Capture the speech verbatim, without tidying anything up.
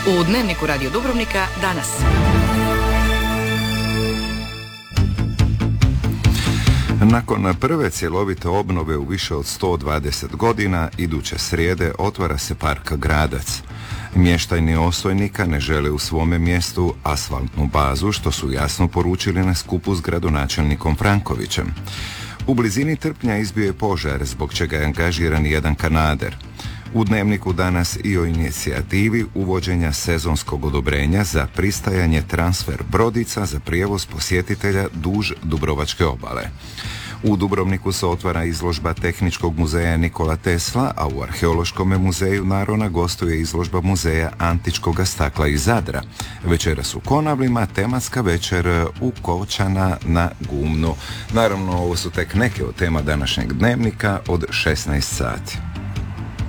U Dnevniku Radio Dubrovnika danas. Nakon prve cjelovite obnove u više od sto dvadeset godina, iduće srijede otvara se park Gradac. Mještajni Osojnika ne žele u svome mjestu asfaltnu bazu, što su jasno poručili na skupu s gradonačelnikom Frankovićem. U blizini Trpnja izbio je požar, zbog čega je angažiran jedan kanader. U Dnevniku danas i o inicijativi uvođenja sezonskog odobrenja za pristajanje transfer brodica za prijevoz posjetitelja duž Dubrovačke obale. U Dubrovniku se otvara izložba Tehničkog muzeja Nikola Tesla, a u Arheološkom muzeju Narona gostuje izložba muzeja antičkoga stakla iz Zadra. Večeras u Konavlima, tematska večer u Kovčana na Gumnu. Naravno, ovo su tek neke od tema današnjeg Dnevnika od šesnaest sati.